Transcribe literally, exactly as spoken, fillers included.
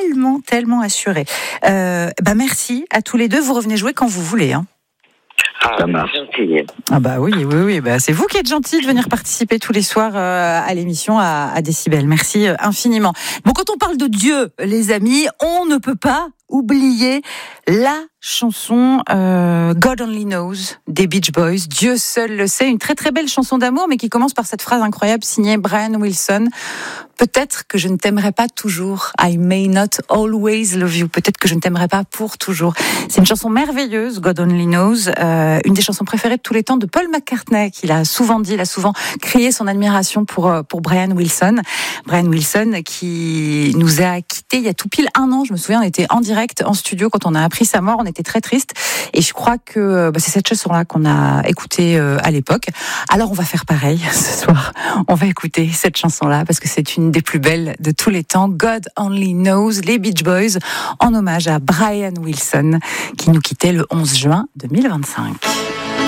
tellement, tellement assuré. Euh, bah merci à tous les deux. Vous revenez jouer quand vous voulez. Hein. Ah, ça marche. Ah bah oui, oui, oui. Bah c'est vous qui êtes gentil de venir participer tous les soirs euh, à l'émission à, à Décibel. Merci euh, infiniment. Bon, quand on parle de Dieu, les amis, on ne peut pas oublier la chanson euh, God Only Knows des Beach Boys. Dieu seul le sait. Une très très belle chanson d'amour, mais qui commence par cette phrase incroyable signée Brian Wilson. Peut-être que je ne t'aimerai pas toujours. I may not always love you. Peut-être que je ne t'aimerai pas pour toujours. C'est une chanson merveilleuse, God Only Knows. Euh, une des chansons préférées de tous les temps de Paul McCartney, qu'il a souvent dit, il a souvent crié son admiration pour, pour Brian Wilson. Brian Wilson qui nous a quittés il y a tout pile un an. Je me souviens, on était en direct en studio quand on a appris sa mort. On était très triste. Et je crois que bah, c'est cette chanson-là qu'on a écoutée euh, à l'époque. Alors on va faire pareil ce soir. On va écouter cette chanson-là parce que c'est une des plus belles de tous les temps. God Only Knows, les Beach Boys, en hommage à Brian Wilson qui nous quittait le onze juin deux mille vingt-cinq.